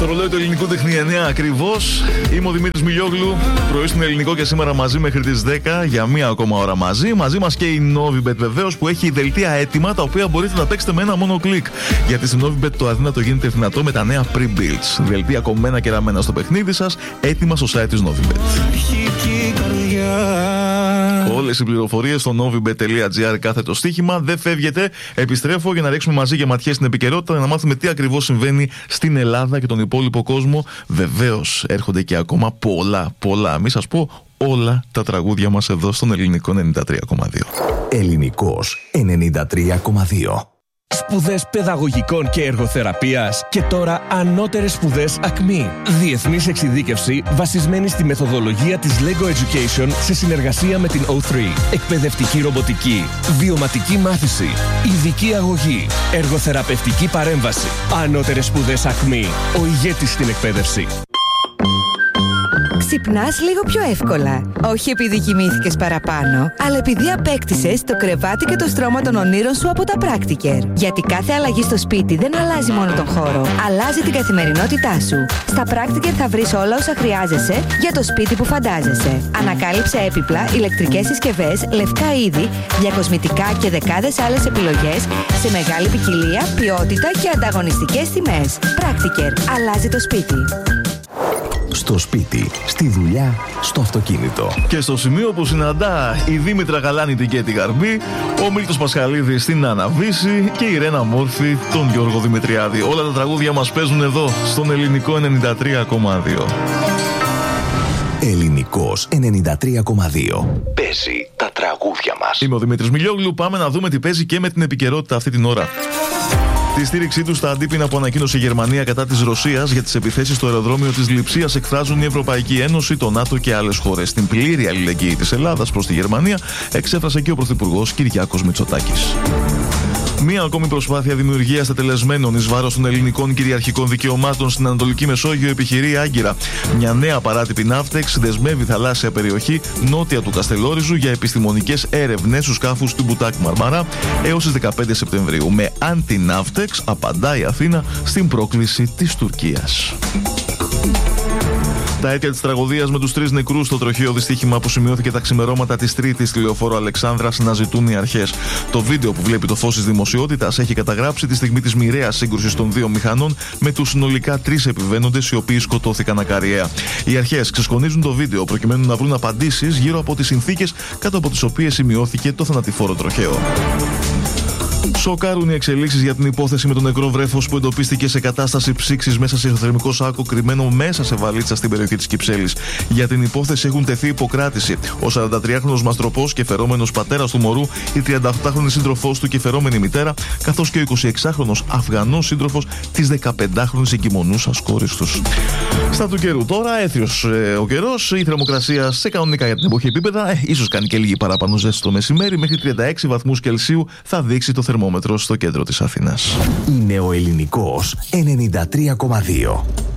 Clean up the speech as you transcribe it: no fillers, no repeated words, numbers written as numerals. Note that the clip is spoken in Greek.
Το ρολόι του ελληνικού δείχνει 9 ακριβώς. Είμαι ο Δημήτρης Μιλιόγλου. Πρωί στην Ελληνικό και σήμερα μαζί μέχρι τις 10 για μία ακόμα ώρα μαζί. Μαζί μας και η Novibet βεβαίως που έχει δελτία έτοιμα τα οποία μπορείτε να παίξετε με ένα μόνο κλικ. Γιατί στην Novibet το αδύνατο γίνεται δυνατό με τα νέα pre-builds. Δελτία κομμένα και ραμμένα στο παιχνίδι σας, έτοιμα στο site της Novibet. Όλες οι πληροφορίες στο novibet.gr κάθετο στοίχημα. Δεν φεύγετε. Επιστρέφω για να ρίξουμε μαζί και ματιές στην επικαιρότητα, να μάθουμε τι ακριβώς συμβαίνει στην Ελλάδα και τον υπόλοιπο κόσμο. Βεβαίως έρχονται και ακόμα πολλά. Μη σας πω όλα τα τραγούδια μας εδώ στον Ελληνικό 93,2. Ελληνικός 93,2. Σπουδές παιδαγωγικών και εργοθεραπείας και τώρα ανώτερες σπουδές ΑΚΜΗ. Διεθνής εξειδίκευση βασισμένη στη μεθοδολογία της LEGO Education σε συνεργασία με την O3. Εκπαιδευτική ρομποτική, βιωματική μάθηση, ειδική αγωγή, εργοθεραπευτική παρέμβαση. Ανώτερες σπουδές ΑΚΜΗ. Ο ηγέτης στην εκπαίδευση. Ξυπνάς λίγο πιο εύκολα. Όχι επειδή κοιμήθηκες παραπάνω, αλλά επειδή απέκτησες το κρεβάτι και το στρώμα των ονείρων σου από τα Practiker. Γιατί κάθε αλλαγή στο σπίτι δεν αλλάζει μόνο τον χώρο, αλλάζει την καθημερινότητά σου. Στα Practiker θα βρεις όλα όσα χρειάζεσαι για το σπίτι που φαντάζεσαι. Ανακάλυψε έπιπλα, ηλεκτρικές συσκευές, λευκά είδη, διακοσμητικά και δεκάδες άλλες επιλογές σε μεγάλη ποικιλία, ποιότητα και ανταγωνιστικές τιμές. Practiker. Αλλάζει το σπίτι. Στο σπίτι, στη δουλειά, στο αυτοκίνητο. Και στο σημείο που συναντά η Δήμητρα Γαλάνη την Κέτη Γαρμπή, ο Μίλτος Πασχαλίδης στην Άννα Βύση και η Ρένα Μόρφη τον Γιώργο Δημητριάδη. Όλα τα τραγούδια μας παίζουν εδώ, στον Ελληνικό 93,2. Ελληνικός 93,2. Παίζει τα τραγούδια μας. Είμαι ο Δημήτρης Μιλιόγλου. Πάμε να δούμε τι παίζει και με την επικαιρότητα αυτή την ώρα. Τη στήριξή του στα αντίπεινα που ανακοίνωσε η Γερμανία κατά της Ρωσίας για τις επιθέσεις στο αεροδρόμιο της Λειψίας εκφράζουν η Ευρωπαϊκή Ένωση, το ΝΑΤΟ και άλλες χώρες. Την πλήρη αλληλεγγύη της Ελλάδας προς τη Γερμανία εξέφρασε και ο Πρωθυπουργός Κυριάκος Μητσοτάκης. Μία ακόμη προσπάθεια δημιουργίας τετελεσμένων εις βάρος των ελληνικών κυριαρχικών δικαιωμάτων στην Ανατολική Μεσόγειο επιχειρεί η Άγκυρα. Μια νέα παράτυπη ναύτεξ δεσμεύει θαλάσσια περιοχή νότια του Καστελόριζου για επιστημονικές έρευνες στους σκάφους του Μπουτάκ Μαρμαρά έως τις 15 Σεπτεμβρίου. Με αντι-ναύτεξ απαντάει η Αθήνα στην πρόκληση της Τουρκίας. Τα αίτια της τραγωδίας με τους 3 νεκρούς στο τροχαίο δυστύχημα που σημειώθηκε τα ξημερώματα της Τρίτης στη λεωφόρο Αλεξάνδρας να ζητούν οι αρχές. Το βίντεο που βλέπει το φως της δημοσιότητας έχει καταγράψει τη στιγμή της μοιραίας σύγκρουσης των 2 μηχανών με τους συνολικά 3 επιβαίνοντες οι οποίοι σκοτώθηκαν ακαριαία. Οι αρχές ξεσκονίζουν το βίντεο προκειμένου να βρουν απαντήσεις γύρω από τις συνθήκες κάτω από τις οποίες σημειώθηκε το θανατηφόρο τροχαίο. Σοκάρουν οι εξελίξεις για την υπόθεση με το νεκρό βρέφος που εντοπίστηκε σε κατάσταση ψήξης μέσα σε ισοθερμικό σάκο κρυμμένο μέσα σε βαλίτσα στην περιοχή της Κυψέλης. Για την υπόθεση έχουν τεθεί υποκράτηση ο 43χρονος μαστροπός και φερόμενος πατέρας του μωρού, η 38χρονη σύντροφός του και φερόμενη μητέρα, καθώς και ο 26χρονος Αφγανός σύντροφος της 15χρονης εγκυμονούσας κόρης τους. Στα του καιρού τώρα, έθριος ο καιρός, η θερμοκρασία σε κανονικά για την εποχή επίπεδα, ίσως κάνει και λίγη παραπάνω ζέστη το μεσημέρι, μέχρι 36 βαθμούς Κελσίου θα δείξει το θερμόμετρο στο κέντρο της Αθήνας. Είναι ο Ελληνικός 93,2.